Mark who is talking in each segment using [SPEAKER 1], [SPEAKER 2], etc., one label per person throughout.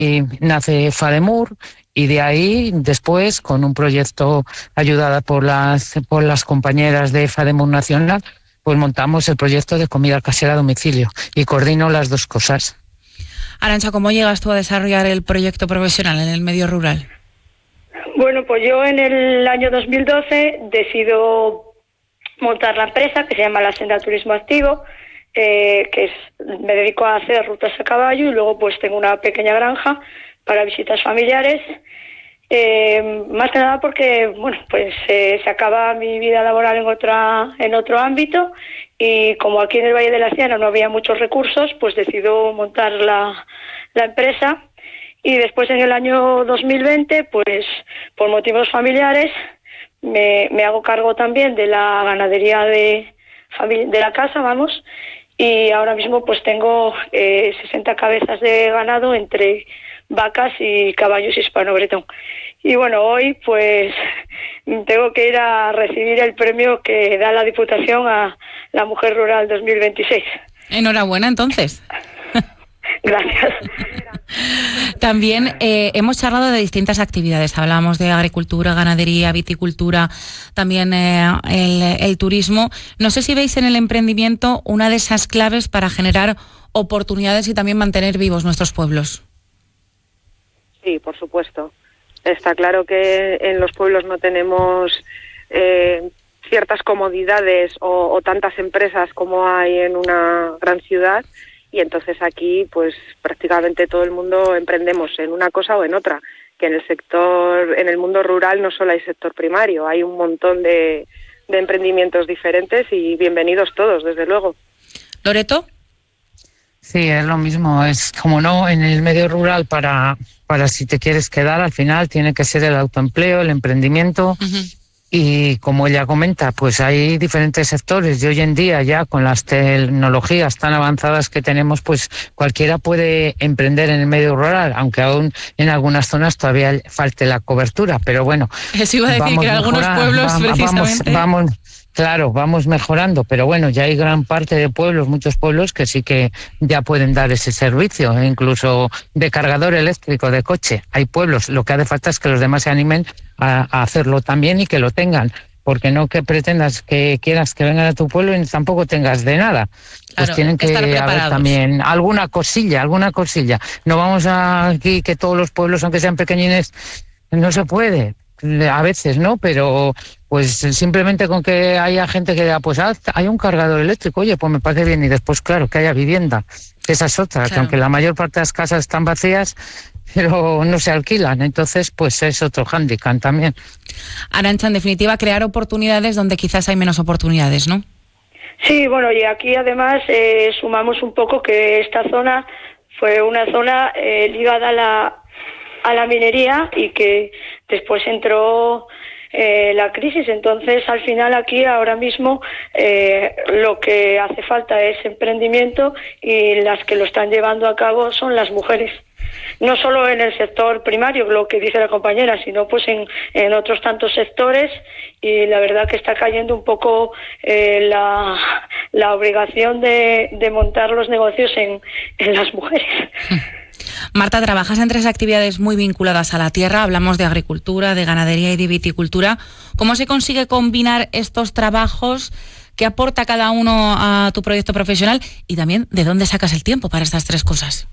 [SPEAKER 1] y nace FADEMUR, y de ahí después, con un proyecto ayudada por las compañeras de FADEMUR Nacional, pues montamos el proyecto de comida casera a domicilio y coordino las dos cosas.
[SPEAKER 2] Arantxa, ¿cómo llegas tú a desarrollar el proyecto profesional en el medio rural?
[SPEAKER 3] Bueno, pues yo en el año 2012 decido montar la empresa que se llama La Senda Turismo Activo, me dedico a hacer rutas a caballo y luego pues tengo una pequeña granja para visitas familiares, más que nada porque bueno, pues se acaba mi vida laboral en otro ámbito, y como aquí en el Valle de la Siana no había muchos recursos, pues decido montar la empresa. Y después en el año 2020, pues por motivos familiares me hago cargo también de la ganadería de la casa, vamos, y ahora mismo pues tengo 60 cabezas de ganado entre vacas y caballos hispano-bretón. Y bueno, hoy pues tengo que ir a recibir el premio que da la Diputación a la Mujer Rural 2026.
[SPEAKER 2] Enhorabuena, entonces.
[SPEAKER 3] Gracias.
[SPEAKER 2] También hemos charlado de distintas actividades. Hablamos de agricultura, ganadería, viticultura, también el turismo. No sé si veis en el emprendimiento una de esas claves para generar oportunidades y también mantener vivos nuestros pueblos.
[SPEAKER 4] Sí, por supuesto. Está claro que en los pueblos no tenemos ciertas comodidades o tantas empresas como hay en una gran ciudad. Y entonces aquí, pues prácticamente todo el mundo emprendemos en una cosa o en otra. Que en el mundo rural no solo hay sector primario, hay un montón de emprendimientos diferentes y bienvenidos todos, desde luego.
[SPEAKER 2] ¿Loreto?
[SPEAKER 1] Sí, es lo mismo. Es como no, en el medio rural para si te quieres quedar, al final tiene que ser el autoempleo, el emprendimiento. Uh-huh. Y como ella comenta, pues hay diferentes sectores y hoy en día ya con las tecnologías tan avanzadas que tenemos, pues cualquiera puede emprender en el medio rural, aunque aún en algunas zonas todavía falte la cobertura, pero bueno.
[SPEAKER 2] Eso iba a decir que en algunos pueblos precisamente...
[SPEAKER 1] Vamos mejorando, pero bueno, ya hay gran parte de pueblos, muchos pueblos que sí que ya pueden dar ese servicio, incluso de cargador eléctrico de coche. Hay pueblos, lo que hace falta es que los demás se animen a hacerlo también y que lo tengan, porque no que pretendas que quieras que vengan a tu pueblo y tampoco tengas de nada. Pues claro, tienen que haber también alguna cosilla. No vamos a aquí que todos los pueblos, aunque sean pequeñines, no se puede. A veces, ¿no? Pero pues simplemente con que haya gente que diga, pues hay un cargador eléctrico, oye, pues me parece bien. Y después, claro, que haya vivienda. Esa es otra, claro. Que aunque la mayor parte de las casas están vacías, pero no se alquilan. Entonces, pues es otro hándicap también.
[SPEAKER 2] Arantxa, en definitiva, crear oportunidades donde quizás hay menos oportunidades, ¿no?
[SPEAKER 3] Sí, bueno, y aquí además sumamos un poco que esta zona fue una zona ligada a la minería y que después entró la crisis. Entonces al final aquí ahora mismo lo que hace falta es emprendimiento y las que lo están llevando a cabo son las mujeres, no solo en el sector primario, lo que dice la compañera, sino pues en otros tantos sectores, y la verdad que está cayendo un poco la obligación de montar los negocios en las mujeres.
[SPEAKER 2] Marta, trabajas en 3 actividades muy vinculadas a la tierra. Hablamos de agricultura, de ganadería y de viticultura. ¿Cómo se consigue combinar estos trabajos? ¿Qué aporta cada uno a tu proyecto profesional? Y también, ¿de dónde sacas el tiempo para estas 3 cosas?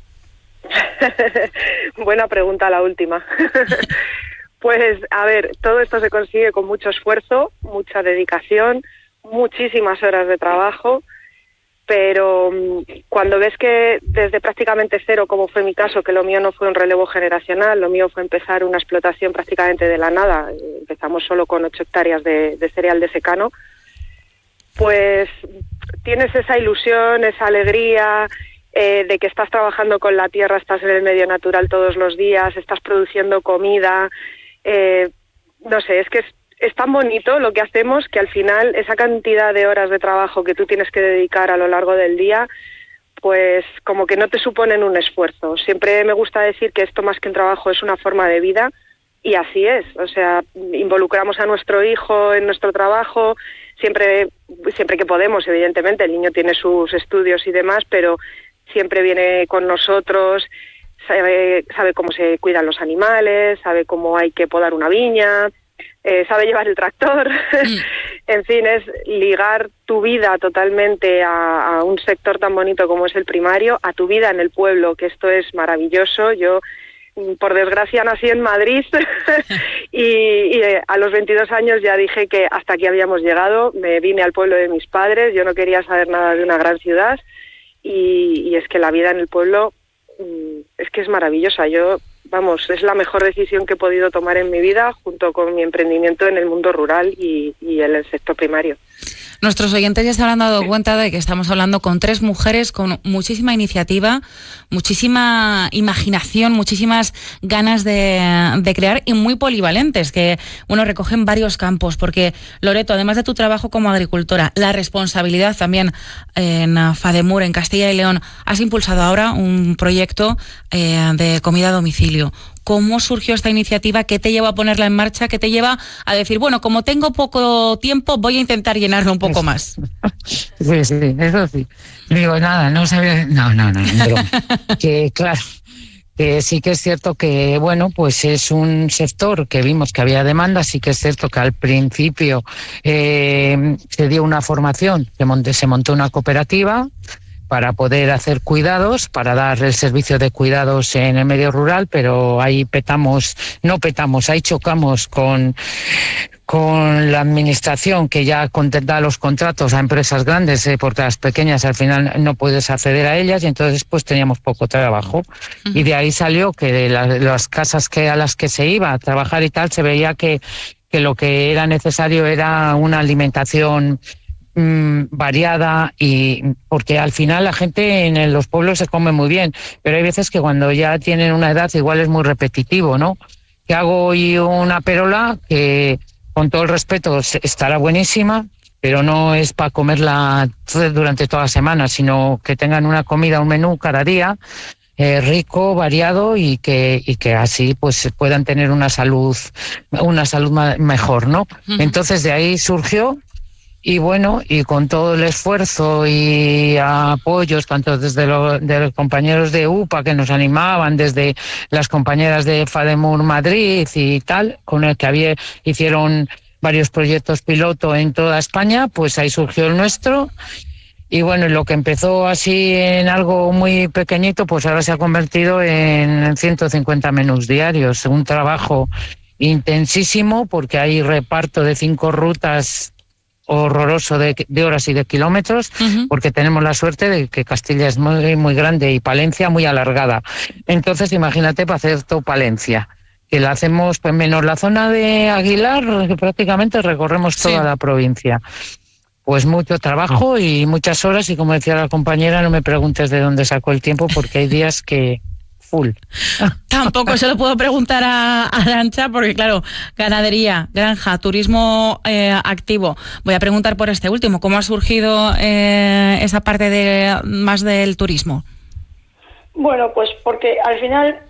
[SPEAKER 4] Buena pregunta la última. Pues, a ver, todo esto se consigue con mucho esfuerzo, mucha dedicación, muchísimas horas de trabajo. Pero cuando ves que desde prácticamente cero, como fue mi caso, que lo mío no fue un relevo generacional, lo mío fue empezar una explotación prácticamente de la nada, empezamos solo con 8 hectáreas de cereal de secano, pues tienes esa ilusión, esa alegría de que estás trabajando con la tierra, estás en el medio natural todos los días, estás produciendo comida, no sé, es que es tan bonito lo que hacemos que al final esa cantidad de horas de trabajo que tú tienes que dedicar a lo largo del día, pues como que no te suponen un esfuerzo. Siempre me gusta decir que esto más que un trabajo es una forma de vida, y así es. O sea, involucramos a nuestro hijo en nuestro trabajo, siempre que podemos, evidentemente. El niño tiene sus estudios y demás, pero siempre viene con nosotros. sabe cómo se cuidan los animales, sabe cómo hay que podar una viña, sabe llevar el tractor. En fin, es ligar tu vida totalmente a un sector tan bonito como es el primario, a tu vida en el pueblo, que esto es maravilloso. Yo, por desgracia, nací en Madrid y a los 22 años ya dije que hasta aquí habíamos llegado. Me vine al pueblo de mis padres, yo no quería saber nada de una gran ciudad y es que la vida en el pueblo es que es maravillosa. Es la mejor decisión que he podido tomar en mi vida, junto con mi emprendimiento en el mundo rural y en el sector primario.
[SPEAKER 2] Nuestros oyentes ya se habrán dado cuenta de que estamos hablando con 3 mujeres con muchísima iniciativa, muchísima imaginación, muchísimas ganas de crear y muy polivalentes, que recogen varios campos, porque Loreto, además de tu trabajo como agricultora, la responsabilidad también en FADEMUR, en Castilla y León, has impulsado ahora un proyecto de comida a domicilio. ¿Cómo surgió esta iniciativa? ¿Qué te lleva a ponerla en marcha? ¿Qué te lleva a decir, bueno, como tengo poco tiempo, voy a intentar llenarlo un poco más?
[SPEAKER 1] Sí, eso sí. Digo, nada, no sabía... No, que claro, que sí que es cierto que, bueno, pues es un sector que vimos que había demanda. Sí que es cierto que al principio se dio una formación, se montó una cooperativa para poder hacer cuidados, para dar el servicio de cuidados en el medio rural, pero ahí ahí chocamos con la administración, que ya da los contratos a empresas grandes, porque las pequeñas al final no puedes acceder a ellas, y entonces pues teníamos poco trabajo. Y de ahí salió que de las casas a las que se iba a trabajar y tal, se veía que lo que era necesario era una alimentación variada, y porque al final la gente en los pueblos se come muy bien, pero hay veces que cuando ya tienen una edad igual es muy repetitivo, ¿no? Que hago hoy una perola que, con todo el respeto, estará buenísima, pero no es para comerla durante toda la semana, sino que tengan una comida, un menú cada día rico, variado, y que así pues puedan tener una salud mejor, ¿no? Entonces de ahí surgió. Y bueno, y con todo el esfuerzo y apoyos, tanto desde de los compañeros de UPA que nos animaban, desde las compañeras de FADEMUR Madrid y tal, con el que hicieron varios proyectos piloto en toda España, pues ahí surgió el nuestro. Y bueno, lo que empezó así en algo muy pequeñito, pues ahora se ha convertido en 150 menús diarios. Un trabajo intensísimo, porque hay reparto de 5 rutas horroroso de horas y de kilómetros, porque tenemos la suerte de que Castilla es muy, muy grande y Palencia muy alargada. Entonces, imagínate para hacer todo Palencia, que la hacemos pues menos la zona de Aguilar, que prácticamente recorremos toda la provincia. Pues mucho trabajo y muchas horas, y como decía la compañera, no me preguntes de dónde sacó el tiempo, porque hay días que full.
[SPEAKER 2] Tampoco se lo puedo preguntar a Arantxa, porque claro, ganadería, granja, turismo activo. Voy a preguntar por este último. ¿Cómo ha surgido esa parte más del turismo?
[SPEAKER 3] Bueno, pues porque al final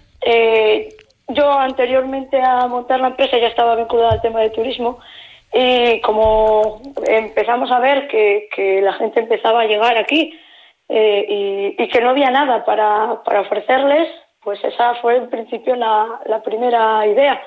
[SPEAKER 3] yo anteriormente a montar la empresa ya estaba vinculada al tema del turismo, y como empezamos a ver que la gente empezaba a llegar aquí y que no había nada para ofrecerles, pues esa fue en principio la primera idea.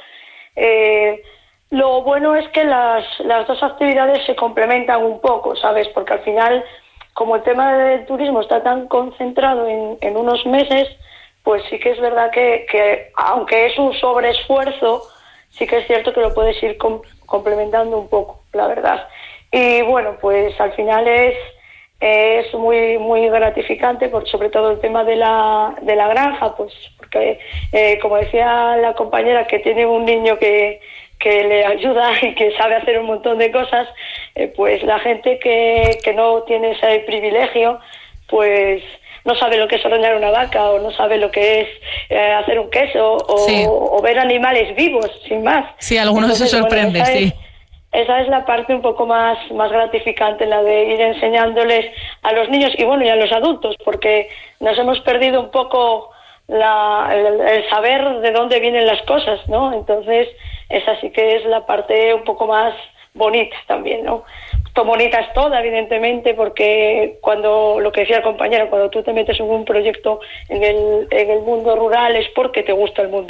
[SPEAKER 3] Lo bueno es que las dos actividades se complementan un poco, ¿sabes? Porque al final, como el tema del turismo está tan concentrado en unos meses, pues sí que es verdad que aunque es un sobreesfuerzo, sí que es cierto que lo puedes ir complementando un poco, la verdad. Y bueno, pues al final es muy muy gratificante, sobre todo el tema de la granja, pues porque como decía la compañera, que tiene un niño que le ayuda y que sabe hacer un montón de cosas, pues la gente que no tiene ese privilegio, pues no sabe lo que es ordeñar una vaca, o no sabe lo que es hacer un queso, o ver animales vivos, sin más.
[SPEAKER 2] Sí, algunos se sorprenden, sí.
[SPEAKER 3] Esa es la parte un poco más gratificante, la de ir enseñándoles a los niños y bueno, y a los adultos, porque nos hemos perdido un poco el saber de dónde vienen las cosas, ¿no? Entonces, esa sí que es la parte un poco más bonita también, ¿no? bonita es toda, evidentemente, porque cuando, lo que decía el compañero, cuando tú te metes en un proyecto en el mundo rural es porque te gusta el mundo